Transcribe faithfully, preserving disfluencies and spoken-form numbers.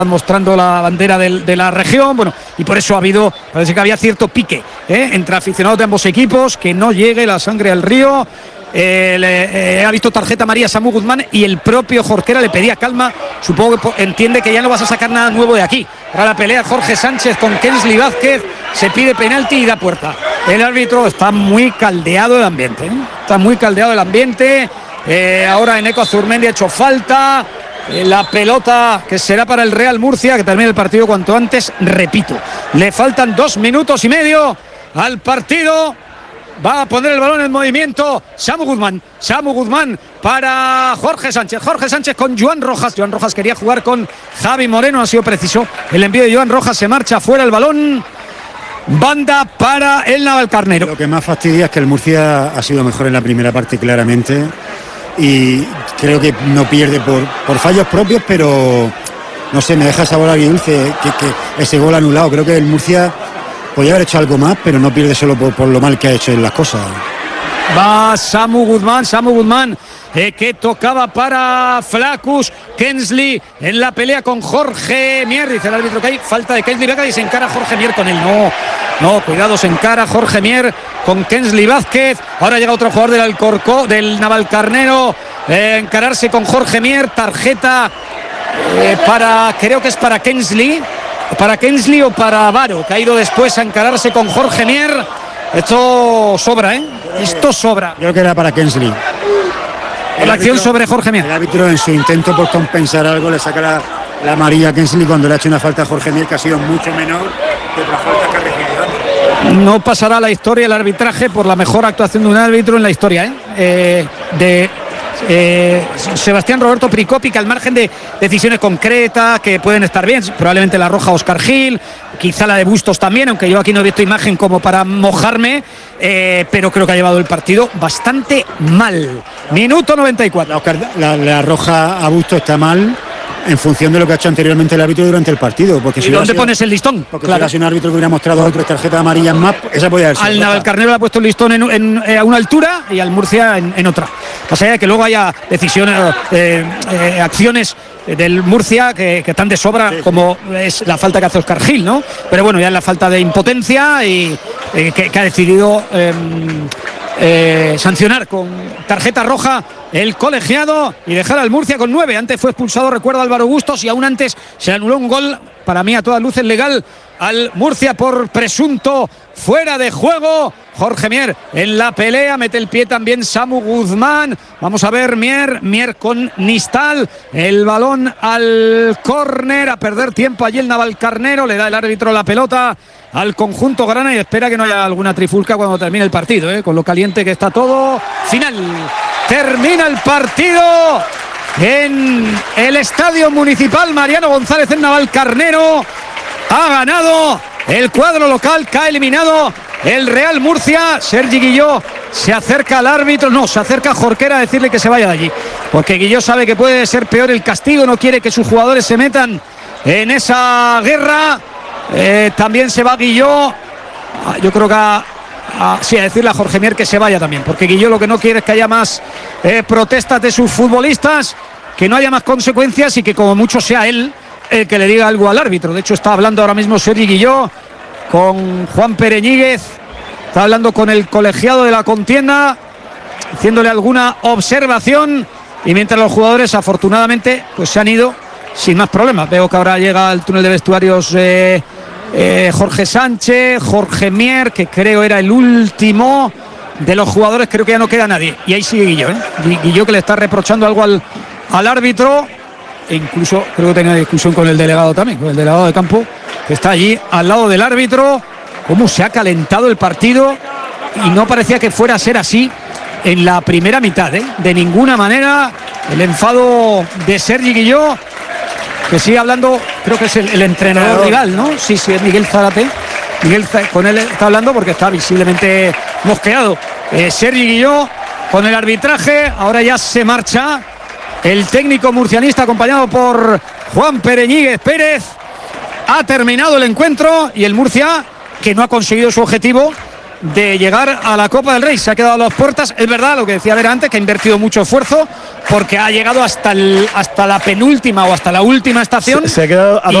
mostrando la bandera del, de la región, bueno, y por eso ha habido, parece que había cierto pique ¿eh? entre aficionados de ambos equipos, que no llegue la sangre al río. Eh, le, eh, ha visto tarjeta amarilla Samu Guzmán y el propio Jorquera le pedía calma, supongo que entiende que ya no vas a sacar nada nuevo de aquí. Ahora la pelea Jorge Sánchez con Kingsley Vázquez, se pide penalti y da puerta. El árbitro está muy caldeado el ambiente, ¿eh? está muy caldeado el ambiente. Eh, ahora Eneco Azurmendi ha hecho falta. La pelota que será para el Real Murcia, que termine el partido cuanto antes. Repito, le faltan dos minutos y medio al partido. Va a poner el balón en movimiento Samu Guzmán. Samu Guzmán para Jorge Sánchez. Jorge Sánchez con Joan Rojas. Joan Rojas quería jugar con Javi Moreno. No ha sido preciso el envío de Joan Rojas. Se marcha fuera el balón. Banda para el Navalcarnero. Lo que más fastidia es que el Murcia ha sido mejor en la primera parte, claramente. Y creo que no pierde por, por fallos propios, pero no sé, me deja sabor agridulce que, que ese gol anulado. Creo que el Murcia podía haber hecho algo más, pero no pierde solo por, por lo mal que ha hecho en las cosas. Va Samu Guzmán, Samu Guzmán eh, que tocaba para Flaccus. Kingsley en la pelea con Jorge Mier, dice el árbitro que hay falta de Kingsley Vázquez y se encara Jorge Mier con él. No, no, cuidado, se encara Jorge Mier con Kingsley Vázquez. Ahora llega otro jugador del Alcorcó, del Navalcarnero, eh, encararse con Jorge Mier. Tarjeta eh, para, creo que es para Kingsley, para Kingsley o para Varo, que ha ido después a encararse con Jorge Mier. Esto sobra, ¿eh? Esto sobra. Creo que era para Kingsley. La acción sobre Jorge Mier. El árbitro, en su intento por compensar algo, le saca la, la amarilla a Kingsley cuando le ha hecho una falta a Jorge Mier, que ha sido mucho menor que otra falta que ha recibido. No pasará a la historia el arbitraje por la mejor actuación de un árbitro en la historia, ¿eh? Eh, de eh, Sebastián Roberto Pricopi, que al margen de decisiones concretas que pueden estar bien, probablemente la roja Óscar Gil, quizá la de Bustos también, aunque yo aquí no he visto imagen como para mojarme, eh, pero creo que ha llevado el partido bastante mal. Minuto noventa y cuatro. La, la, la roja a Bustos está mal en función de lo que ha hecho anteriormente el árbitro durante el partido. Porque ¿Y si dónde sido, pones el listón? Porque claro. si hubiera sido un árbitro que hubiera mostrado otras tarjetas amarillas más, esa podía haber sido. Al Navalcarnero le ha puesto el listón en, en, en, a una altura y al Murcia en, en otra. Más allá de que luego haya decisiones, eh, eh, acciones del Murcia que, que están de sobra, sí, como sí. es la falta que hace Óscar Gil, ¿no? Pero bueno, ya es la falta de impotencia y eh, que, que ha decidido eh, eh, sancionar con tarjeta roja el colegiado y dejar al Murcia con nueve. Antes fue expulsado, recuerdo, Álvaro Bustos, y aún antes se anuló un gol, para mí a todas luces legal, al Murcia por presunto fuera de juego. Jorge Mier en la pelea, mete el pie también Samu Guzmán. Vamos a ver Mier, Mier con Nistal, el balón al córner, a perder tiempo allí el Navalcarnero, le da el árbitro la pelota al conjunto grana y espera que no haya alguna trifulca cuando termine el partido, ¿eh? Con lo caliente que está todo. Final, termina el partido en el Estadio Municipal Mariano González en Navalcarnero. Ha ganado el cuadro local, que ha eliminado el Real Murcia. Sergi Guilló se acerca al árbitro, no, se acerca a Jorquera a decirle que se vaya de allí, porque Guilló sabe que puede ser peor el castigo, no quiere que sus jugadores se metan en esa guerra. Eh, también se va Guilló, yo creo que a, a, sí, a decirle a Jorge Mier que se vaya también, porque Guilló lo que no quiere es que haya más eh, protestas de sus futbolistas, que no haya más consecuencias y que como mucho sea él el que le diga algo al árbitro. De hecho está hablando ahora mismo Sergi Guilló con Juan Pereñíguez, está hablando con el colegiado de la contienda, haciéndole alguna observación, y mientras los jugadores afortunadamente pues se han ido sin más problemas. Veo que ahora llega al túnel de vestuarios eh, eh, Jorge Sánchez, Jorge Mier, que creo era el último de los jugadores, creo que ya no queda nadie, y ahí sigue Guilló, ¿eh? Guilló, que le está reprochando algo al, al árbitro, e incluso creo que tenía discusión con el delegado también, con el delegado de campo, que está allí al lado del árbitro. Cómo se ha calentado el partido, y no parecía que fuera a ser así en la primera mitad, ¿eh? De ninguna manera. El enfado de Sergi Guilló, que sigue hablando, creo que es el, el entrenador Pero... rival, ¿no? Sí, sí, es Miguel Zárate. Miguel, con él está hablando porque está visiblemente mosqueado. Eh, Sergi Guilló con el arbitraje, ahora ya se marcha el técnico murcianista acompañado por Juan Pereñíguez Pérez. Ha terminado el encuentro y el Murcia, que no ha conseguido su objetivo, de llegar a la Copa del Rey. Se ha quedado a las puertas. Es verdad lo que decía Vera antes, que ha invertido mucho esfuerzo porque ha llegado hasta, el, hasta la penúltima o hasta la última estación. Se, se ha quedado a